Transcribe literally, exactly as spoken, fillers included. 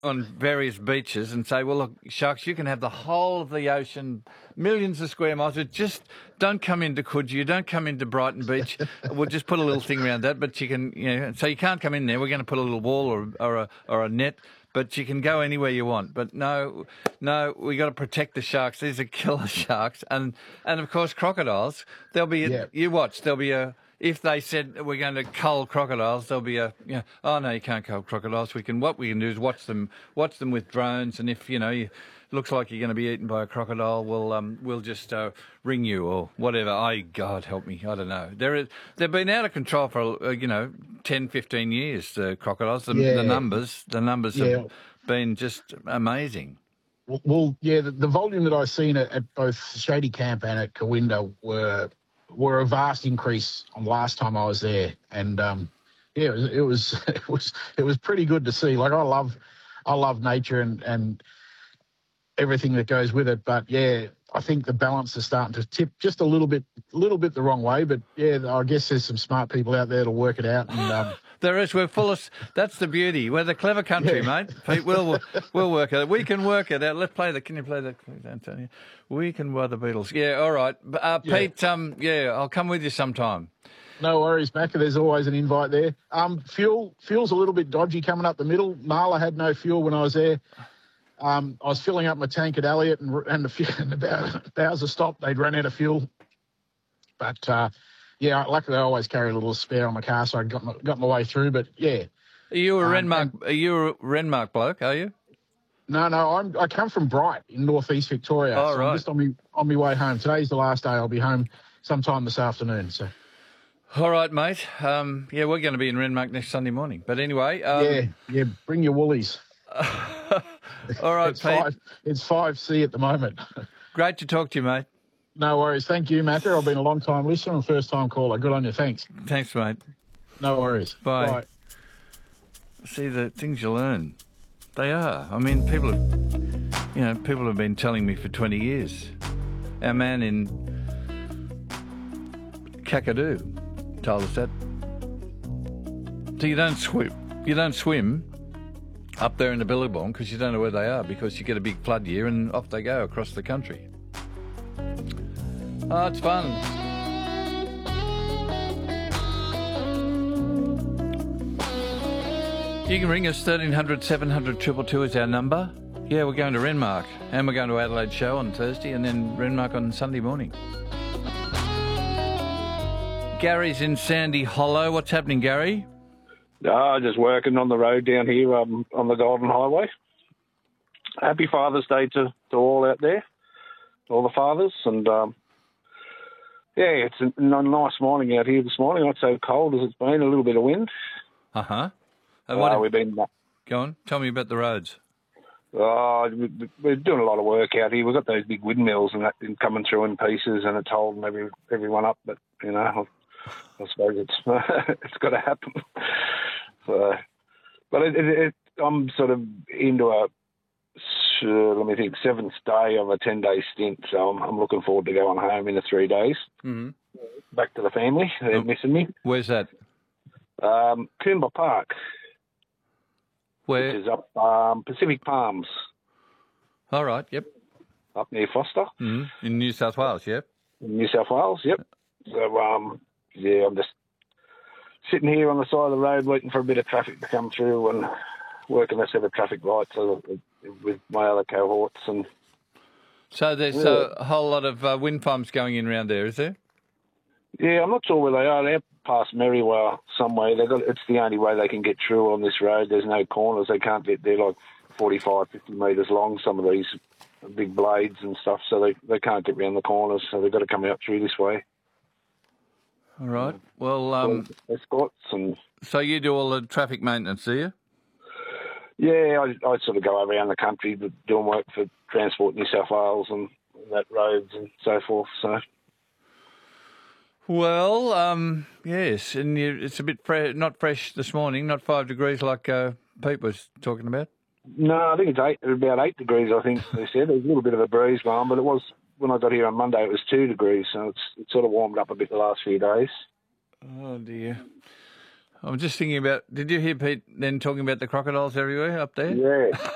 on various beaches and say, well, look, sharks, you can have the whole of the ocean, millions of square miles, but just don't come into Coogee, don't come into Brighton Beach. We'll just put a little thing around that, but you can, you know, so you can't come in there. We're going to put a little wall or, or, a, or a net, but you can go anywhere you want. But no, no, we got to protect the sharks. These are killer sharks. And, and of course, crocodiles, there'll be, a, Yeah. you watch, there'll be a, if they said we're going to cull crocodiles, there'll be a, you know, oh no, you can't cull crocodiles. We can, what we can do is watch them, watch them with drones. And if, you know, you, looks like you're going to be eaten by a crocodile, we'll, um, we'll just uh, ring you or whatever. I, God help me, I don't know. They're, they've been out of control for, uh, you know, ten, fifteen years, the crocodiles. The, Yeah. the numbers, the numbers Yeah. have been just amazing. Well, well yeah, the, the volume that I've seen at, at both Shady Camp and at Kawinda were were a vast increase on last time I was there, and um, yeah, it was, it was it was it was pretty good to see. Like I love I love nature and and everything that goes with it, but yeah, I think the balance is starting to tip just a little bit, a little bit the wrong way. But yeah, I guess there's some smart people out there to work it out. And um, there is. We're full of. That's the beauty. We're the clever country, Yeah. mate. Pete, we'll we'll work it out. We can work it out. Let's play the. Can you play the? Antonio? We can wear the Beatles. Yeah, all right. Uh, Yeah. Pete. Um. Yeah, I'll come with you sometime. no worries, Macca. There's always an invite there. Um, fuel, fuel's a little bit dodgy coming up the middle. Marla had no fuel when I was there. Um, I was filling up my tank at Elliot, and and the, few- and about Bowser stopped. They'd run out of fuel. But uh, yeah, luckily I always carry a little spare on my car, so I got my, got my way through. But yeah, Are you a Um, Renmark? Are you a Renmark bloke? Are you? no, no, I'm I come from Bright in northeast Victoria. Oh, so right. I'm just on me on my way home. Today's the last day. I'll be home sometime this afternoon. So All right, mate. Um. Yeah, we're going to be in Renmark next Sunday morning. But anyway. Um, yeah, yeah, bring your woolies. all right, It's Pete. five. It's five C at the moment. Great to talk to you, mate. No worries. Thank you, Macca. I've been a long time listener and first time caller. Good on you. Thanks. Thanks, mate. No worries. Bye. Bye. See, the things you learn, they are. I mean, people have, you know, people have been telling me for twenty years. Our man in Kakadu told us that. So you don't swim, you don't swim up there in the Billabong because you don't know where they are, because you get a big flood year and off they go across the country. Oh, it's fun. You can ring us, thirteen hundred, seven hundred, two two two is our number. Yeah, we're going to Renmark, and we're going to Adelaide Show on Thursday, and then Renmark on Sunday morning. Gary's in Sandy Hollow. What's happening, Gary? No, just working on the road down here um, on the Golden Highway. Happy Father's Day to, to all out there, all the fathers. And, um, yeah, it's a, a nice morning out here this morning. Not so cold as it's been, a little bit of wind. Uh-huh. And what Uh, have- we've been... Go on, tell me about the roads. Uh, we- we're doing a lot of work out here. We've got those big windmills and that coming through in pieces, and it's holding every, everyone up. But, you know, I suppose it's it's got to happen. So, but it, it, it, I'm sort of into a, uh, let me think, seventh day of a ten-day stint. So I'm, I'm looking forward to going home in the three days. Mm-hmm. Back to the family. They're Oh. missing me. Where's that? Um, Coomba Park, Where? which is up um, Pacific Palms, All right, yep. up near Foster, Mm-hmm. In New South Wales, yep. in New South Wales. Yep. So, um, yeah, I'm just sitting here on the side of the road waiting for a bit of traffic to come through and working a set of traffic lights uh, with my other cohorts. And So there's Yeah. a whole lot of uh, wind farms going in around there, is there? yeah, I'm not sure where they are. They're past Merriwa somewhere. They got it's the only way they can get through on this road. There's no corners. They can't get. They're like forty-five, fifty metres long. Some of these big blades and stuff, so they they can't get round the corners. So they've got to come out through this way. All right. Well, um, Escorts and so you do all the traffic maintenance, do you? yeah, I, I sort of go around the country doing work for Transport New South Wales and that roads and so forth. So. Well, um, yes, and you, it's a bit fre- not fresh this morning, not five degrees like uh, Pete was talking about. No, I think it's eight, about eight degrees, I think they said. There's a little bit of a breeze going, but it was, when I got here on Monday, it was two degrees, so it's, it's sort of warmed up a bit the last few days. Oh, dear. I'm just thinking about, did you hear Pete then talking about the crocodiles everywhere up there? Yeah.